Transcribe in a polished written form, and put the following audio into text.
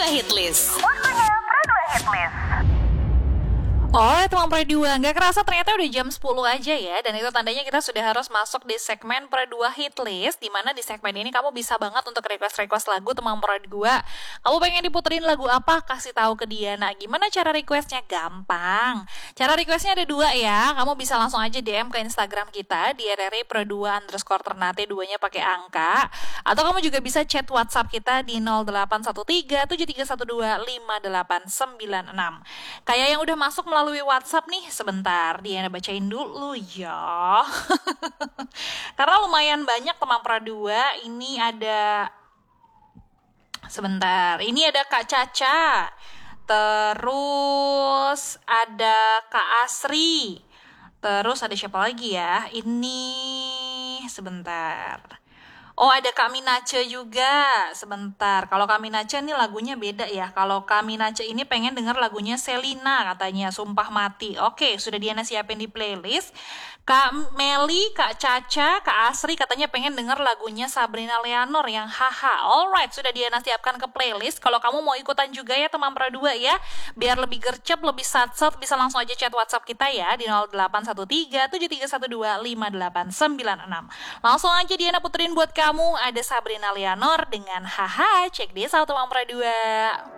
Pro 2 Hitlist. Waktunya Pro 2 Hitlist. Oh, teman Pro 2, nggak kerasa ternyata udah jam 10 aja ya. Dan itu tandanya kita sudah harus masuk di segmen Pro 2 Hitlist, dimana di segmen ini kamu bisa banget untuk request lagu teman Pro 2. Kamu pengen diputerin lagu apa? Kasih tahu ke Diana. Gimana cara requestnya? Gampang. Cara requestnya ada 2 ya. Kamu bisa langsung aja DM ke Instagram kita di @pro2_ternate, 2-nya pakai angka. Atau kamu juga bisa chat WhatsApp kita di 0813-7312-5896. Kayak yang udah masuk melalui WhatsApp nih, sebentar Diana bacain dulu ya. Karena lumayan banyak teman Pro 2. Ini ada, sebentar, ini ada Kak Caca, terus ada Kak Asri, terus ada siapa lagi ya? Ini sebentar. Oh, ada Kak Minace juga. Sebentar. Kalau Kak Minace ini lagunya beda ya. Kalau Kak Minace ini pengen denger lagunya Selina katanya, Sumpah Mati. Oke, sudah Diana siapin di playlist. Kak Meli, Kak Caca, Kak Asri katanya pengen denger lagunya Sabrina Leonor yang Haha. Alright, sudah Diana siapkan ke playlist. Kalau kamu mau ikutan juga ya teman Pro 2 ya, biar lebih gercep, lebih satset, bisa langsung aja chat WhatsApp kita ya di 0813-7312-5896. Langsung aja Diana puterin buat kamu, ada Sabrina Leonor dengan Haha. Cek this out teman Pro 2.